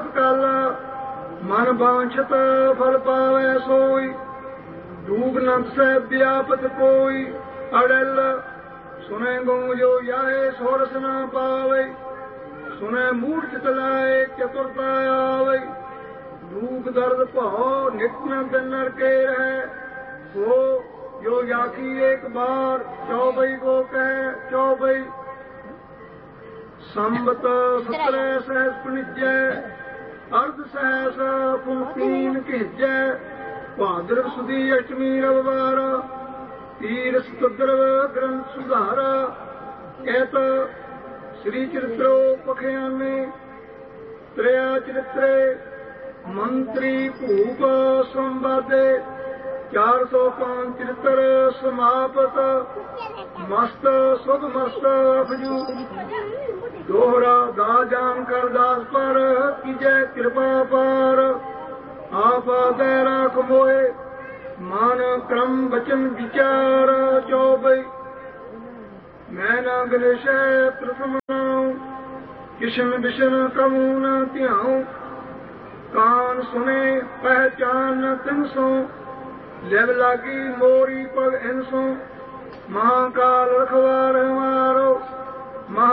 कल मन बांछत फल पावै सोई डूब नंद से व्यापत कोई अड़ल सुने गूंजो याए सोरस न पावे सुने मूर्ख तलाए चतुरता आवे दुख दर्द भौ नित न बिनर के रहे वो जो याकी एक बार चौबई को कह चौबई संबत 17 सहस पुनिजै अर्ध सहस पुनकीन किजै भाद्रव सुदी अष्टमी रविवार तीर सुद्रव ग्रंथ सुधारा कहत श्री चरित्रो पखयाने त्रया चरित्रे मंत्री भूप संवादे 405 चरित्र समापत मस्त सुध मस्त अफजू दोहरा दाजान कर दास पर कीजै कृपा पार आप आदे राख मोए मान क्रम वचन विचार चौबई मैं न गणेश प्रथम नाऊं किशन विशन कमू न त्याऊं कान सुने पहचान तिन सो लिव लागी मोरी पग इनसो महाकाल रखवार मारो